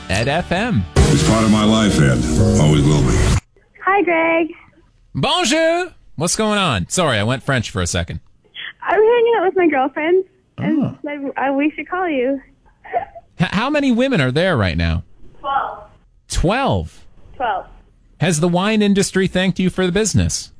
Ed FM. It's part of my life, Ed. Always will be. Hi, Greg. Bonjour. What's going on? Sorry, I went French for a second. I'm hanging out with my girlfriend, and we should call you. How many women are there right now? 12. 12. 12. Has the wine industry thanked you for the business?